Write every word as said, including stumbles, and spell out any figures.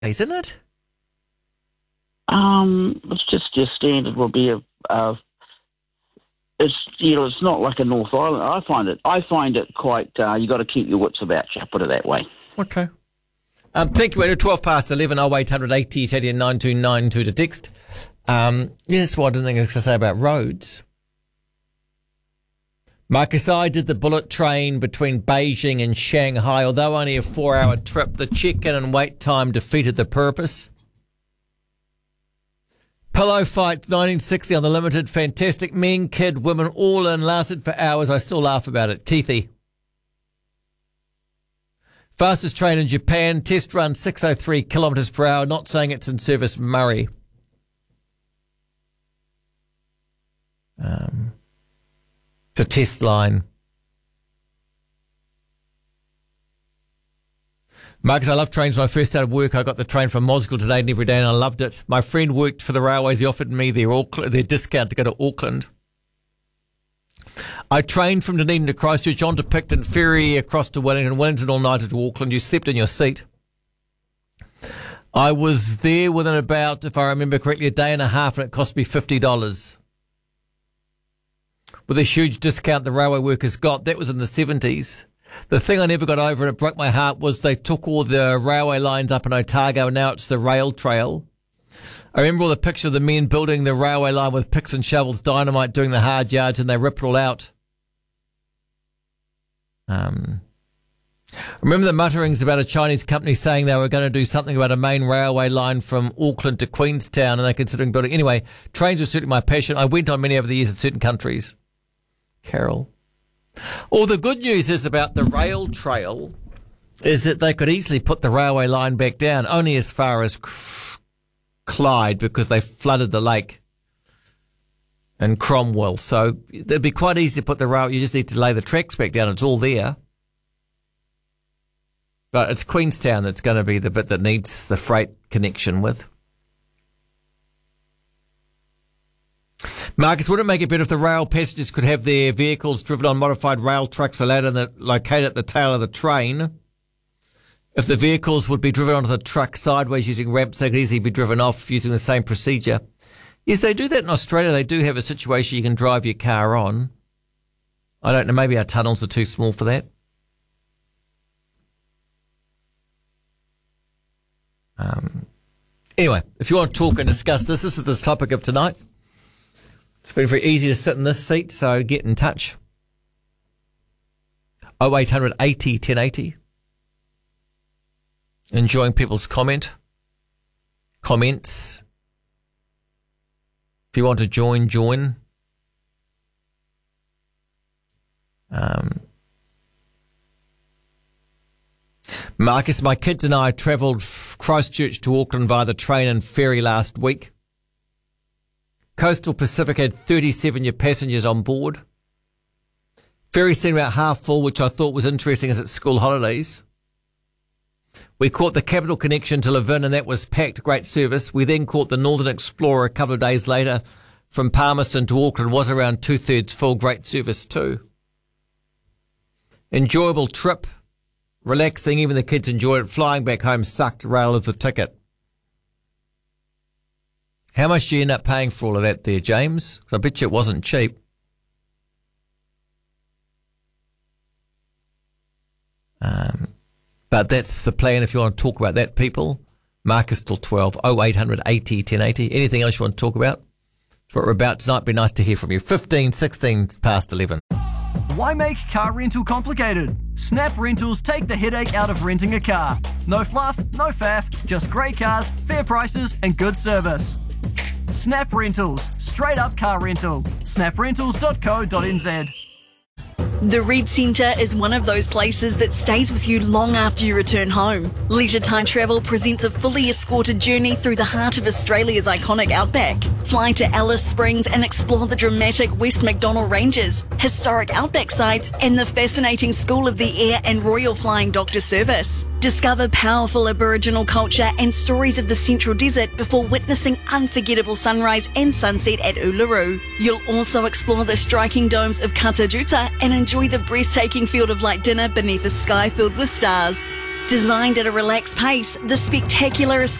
isn't it? Um, it's just your standard will be a, a it's you know it's not like a North Island. I find it I find it quite. Uh, you got to keep your wits about you. Put it that way. Okay. Um, thank you. We're twelve past eleven. Oh eight hundred eighty eighty nine two nine two to text. Um, yes, what I didn't think I was going to say about roads. Marcus, I did the bullet train between Beijing and Shanghai. Although only a four-hour trip, the check-in and wait time defeated the purpose. Pillow fights nineteen sixty on the Limited. Fantastic. Men, kid, women, all in. Lasted for hours. I still laugh about it. Keithy. Fastest train in Japan. Test run six oh three kilometres per hour. Not saying it's in service. Murray. Um, it's a test line. Marcus, I love trains. When I first started work, I got the train from Mosgiel today and every day, and I loved it. My friend worked for the railways. He offered me their, Auckland, their discount to go to Auckland. I trained from Dunedin to Christchurch, on to Picton, ferry across to Wellington, Wellington all night to Auckland. You slept in your seat. I was there within about, if I remember correctly, a day and a half, and it cost me fifty dollars. With a huge discount the railway workers got. That was in the seventies. The thing I never got over, and it broke my heart, was they took all the railway lines up in Otago, and now it's the rail trail. I remember all the picture of the men building the railway line with picks and shovels, dynamite, doing the hard yards, and they ripped it all out. Um, remember the mutterings about a Chinese company saying they were going to do something about a main railway line from Auckland to Queenstown, and they're considering building. Anyway, trains were certainly my passion. I went on many over the years in certain countries. Carol. All the good news is about the rail trail is that they could easily put the railway line back down, only as far as Clyde, because they flooded the lake and Cromwell. So it'd be quite easy to put the rail. You just need to lay the tracks back down. It's all there. But it's Queenstown that's going to be the bit that needs the freight connection with. Marcus, would it make it better if the rail passengers could have their vehicles driven on modified rail trucks allowed in the, located at the tail of the train? If the vehicles would be driven onto the truck sideways using ramps, they could easily be driven off using the same procedure. Yes, they do that in Australia. They do have a situation you can drive your car on. I don't know, maybe our tunnels are too small for that. Um, anyway, if you want to talk and discuss this, this is the topic of tonight. It's been very easy to sit in this seat, so get in touch. oh eight hundred eighty ten eighty. Enjoying people's comment. Comments. If you want to join, join. Um, Marcus, my kids and I travelled Christchurch to Auckland via the train and ferry last week. Coastal Pacific had thirty-seven passengers on board. Ferry seemed about half full, which I thought was interesting as it's school holidays. We caught the Capital Connection to Levin, and that was packed, great service. We then caught the Northern Explorer a couple of days later from Palmerston to Auckland, was around two-thirds full, great service too. Enjoyable trip, relaxing, even the kids enjoyed it. Flying back home sucked, rail of the ticket. How much do you end up paying for all of that there, James? 'Cause I bet you it wasn't cheap. Um, but that's the plan if you want to talk about that, people. Marcus till twelve, oh eight hundred eighty ten eighty. Anything else you want to talk about? That's what we're about tonight. Be nice to hear from you. fifteen, sixteen past eleven. Why make car rental complicated? Snap Rentals take the headache out of renting a car. No fluff, no faff, just great cars, fair prices and good service. Snap Rentals, straight up car rental. snap rentals dot co dot n z. The Red Centre is one of those places that stays with you long after you return home. Leisure Time Travel presents a fully escorted journey through the heart of Australia's iconic outback. Fly to Alice Springs and explore the dramatic West Macdonnell Ranges, historic outback sites and the fascinating School of the Air and Royal Flying Doctor Service. Discover powerful Aboriginal culture and stories of the Central Desert before witnessing unforgettable sunrise and sunset at Uluru. You'll also explore the striking domes of Katajuta and enjoy the breathtaking Field of Light dinner beneath a sky filled with stars. Designed at a relaxed pace, the spectacular